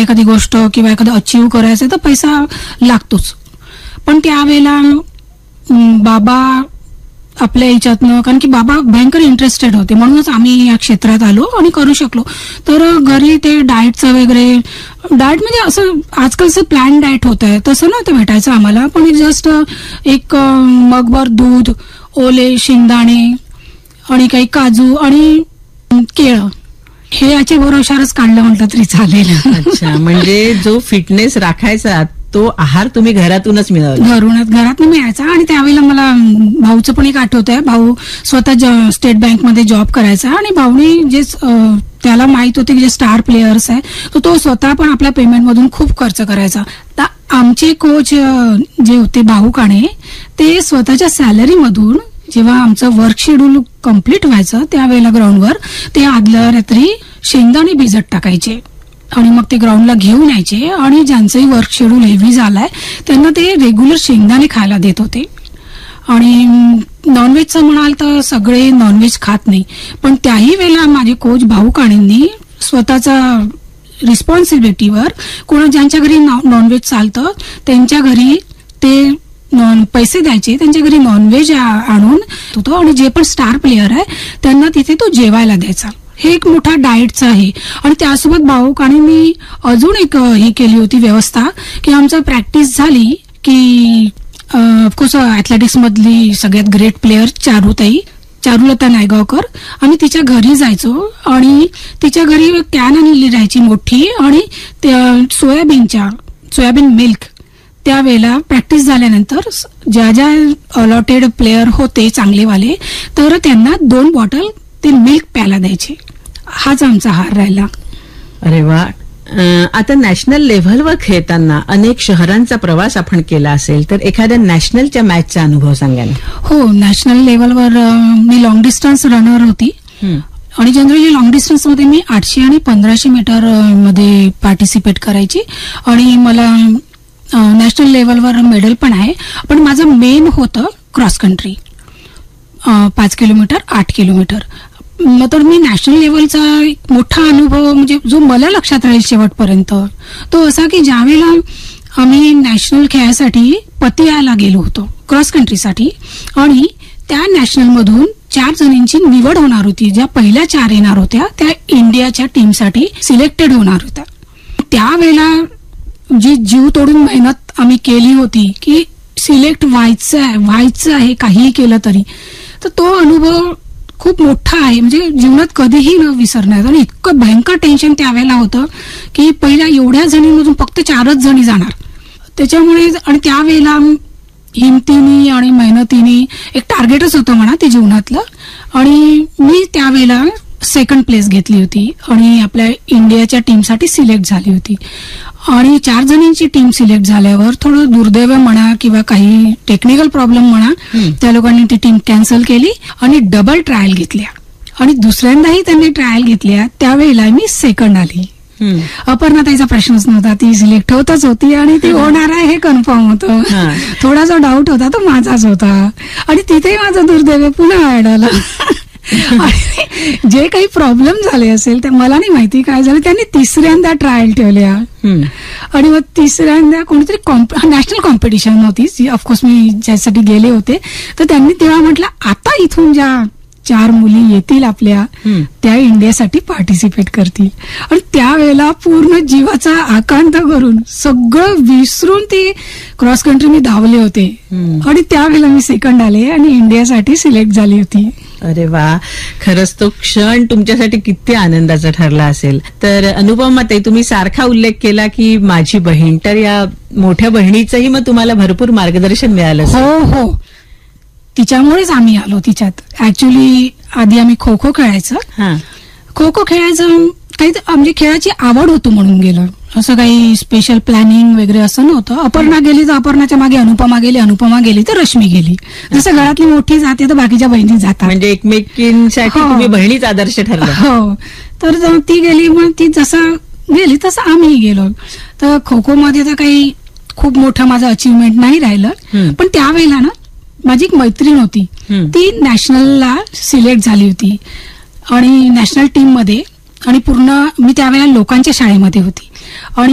एखादी गोष्ट किंवा एखादं अचीव्ह करायचं तर पैसा लागतोच. पण त्यावेळेला बाबा आपल्या याच्यातनं, कारण की बाबा भयंकर इंटरेस्टेड होते, म्हणूनच आम्ही या क्षेत्रात आलो आणि करू शकलो. तर घरी ते डाएटचं वगैरे, डाएट म्हणजे असं आजकालचं प्लॅन डाएट होत आहे तसं नव्हतं भेटायचं आम्हाला, पण जस्ट एक मगभर दूध, ओले शेंगदाणे आणि काही काजू आणि केळं, हे याच्या भरोशावरच काढलं म्हटलं तरी चालेल. अच्छा, म्हणजे जो फिटनेस राखायचा तो आहार तुम्ही घरातूनच मिळवला? घरात मिळायचा. आणि त्यावेळेला मला भाऊचं पण एक आठवत आहे. भाऊ स्वतः स्टेट बँकमध्ये जॉब करायचा आणि भाऊने जे त्याला माहित होते की जे स्टार प्लेयर्स आहे तर तो स्वतः पण आपल्या पेमेंटमधून खूप खर्च करायचा. तर आमचे कोच जे होते भाऊ काणे, ते स्वतःच्या सॅलरीमधून जेव्हा आमचं वर्क शेड्यूल कम्प्लीट व्हायचं त्यावेळेला ग्राउंडवर ते आदल्या रात्री शेंगदाणे भिजत टाकायचे आणि मग ते ग्राउंडला घेऊन यायचे. आणि ज्यांचंही वर्क शेड्यूल हेवी झालाय त्यांना ते रेग्युलर शेंगदाणे खायला देत होते. आणि नॉनव्हेजचं म्हणाल तर सगळे नॉनव्हेज खात नाही, पण त्याही वेळेला माझे कोच भाऊ काणेंनी स्वतःचा रिस्पॉन्सिबिलिटीवर ज्यांच्या घरी नॉनव्हेज चालतं त्यांच्या घरी ते पैसे द्यायचे, त्यांच्या घरी नॉनव्हेज आणून होतो आणि जे पण स्टार प्लेयर आहे त्यांना तिथे तो जेवायला द्यायचा. हे एक मोठा डाएटचं आहे. आणि त्यासोबत भाऊ काणेंनी अजून एक ही केली होती व्यवस्था की आमचं प्रॅक्टिस झाली की ऑफकोर्स ऍथलेटिक्स मधली सगळ्यात ग्रेट प्लेअर चारुलता नायगावकर, आम्ही तिच्या घरी जायचो आणि तिच्या घरी कॅन आणलेली राहायची मोठी आणि सोयाबीन मिल्क. त्यावेळेला प्रॅक्टिस झाल्यानंतर ज्या ज्या अलॉटेड प्लेअर होते चांगलेवाले तर त्यांना 2 बॉटल ते मिल्क प्यायला द्यायचे. हाच आमचा आहार राहिला. अरे वा. आता नॅशनल लेव्हलवर खेळताना अनेक शहरांचा प्रवास आपण केला असेल, तर एखाद्या नॅशनलच्या मॅचचा अनुभव सांगा ना. हो, नॅशनल लेव्हलवर मी लॉंग डिस्टन्स रनर होती आणि जनरली लॉंग डिस्टन्स मध्ये मी 800 आणि 1500 मीटर मध्ये पार्टिसिपेट करायची आणि मला नॅशनल लेव्हलवर मेडल पण आहे. पण माझं मेन होतं क्रॉस कंट्री, 5 किलोमीटर 8 किलोमीटर. तर मी नॅशनल लेव्हलचा एक मोठा अनुभव म्हणजे जो मला लक्षात राहील शेवटपर्यंत तो असा की ज्यावेळेला आम्ही नॅशनल खेळासाठी पतियाला गेलो होतो क्रॉस कंट्रीसाठी आणि त्या नॅशनलमधून 4 जणींची निवड होणार होती. ज्या पहिल्या 4 येणार होत्या त्या इंडियाच्या टीमसाठी सिलेक्टेड होणार होत्या. त्यावेळेला जी जीव तोडून मेहनत आम्ही केली होती की सिलेक्ट व्हायचं आहे काहीही केलं तरी, तर तो अनुभव खूप मोठा आहे. म्हणजे जीवनात कधीही न विसरणार. आणि इतकं भयंकर टेन्शन त्यावेळेला होतं की पहिल्या एवढ्या जणींमधून फक्त 4च जणी जाणार. त्याच्यामुळे आणि त्यावेळेला हिमतीने आणि मेहनतीने एक टार्गेटच होतं म्हणा ते जीवनातलं. आणि मी त्यावेळेला 2nd प्लेस घेतली होती आणि आपल्या इंडियाच्या टीमसाठी सिलेक्ट झाली होती. आणि 4 जणींची टीम सिलेक्ट झाल्यावर थोडं दुर्दैव म्हणा किंवा काही टेक्निकल प्रॉब्लेम म्हणा, त्या लोकांनी ती टीम कॅन्सल केली आणि डबल ट्रायल घेतल्या आणि दुसऱ्यांदाही त्यांनी ट्रायल घेतल्या. त्यावेळेला मी 2nd आली. अपर्णाताईचा प्रश्नच नव्हता, ती सिलेक्ट होतच होती आणि ती होणार आहे हे कन्फर्म होतं. थोडासा डाऊट होता तो माझाच होता आणि तिथे माझं दुर्दैव पुन्हा ऍड आलं. आणि जे काही प्रॉब्लेम झाले असेल ते मला नाही माहिती काय झालं, त्यांनी 3ऱ्यांदा ट्रायल ठेवल्या आणि मग 3ऱ्यांदा कोणीतरी नॅशनल कॉम्पिटिशन होती जी ऑफकोर्स मी ज्यासाठी गेले होते, तर त्यांनी तेव्हा म्हटलं आता इथून ज्या 4 मुली येतील आपल्या त्या इंडियासाठी पार्टिसिपेट करतील. आणि त्यावेळेला पूर्ण जीवाचा आकांत करून सगळं विसरून ती क्रॉस कंट्री मी धावले होते आणि त्यावेळेला मी 2nd आले आणि इंडियासाठी सिलेक्ट झाली होती. अरे वा, खरंच तो क्षण तुमच्यासाठी किती आनंदाचा ठरला असेल. तर अनुपमाताई, तुम्ही सारखा उल्लेख केला की माझी बहीण, तर या मोठ्या बहिणीचंही मग तुम्हाला भरपूर मार्गदर्शन मिळालं? हो, तिच्यामुळेच आम्ही आलो तिच्यात. ऍक्च्युली आधी आम्ही खो खो खेळायचं काही म्हणजे खेळाची आवड होतो म्हणून गेलो. असं काही स्पेशल प्लॅनिंग वगैरे असं नव्हतं. अपर्णा गेली तर अपर्णाच्या मागे अनुपमा गेली तर रश्मी गेली. जसं घरातली मोठी जाते तर बाकीच्या बहिणी जातात. म्हणजे एकमेकींसाठी तुम्ही बहिणीच आदर्श ठरला. हो, तर ती गेली मग ती जसं गेली तसं आम्ही गेलो. तर खो खो मध्ये तर काही खूप मोठं माझं अचिव्हमेंट नाही राहिलं, पण त्यावेळेला ना माझी एक मैत्रीण होती, ती नॅशनलला सिलेक्ट झाली होती आणि नॅशनल टीम मध्ये. आणि पूर्ण मी त्यावेळेला लोकांच्या शाळेमध्ये होती आणि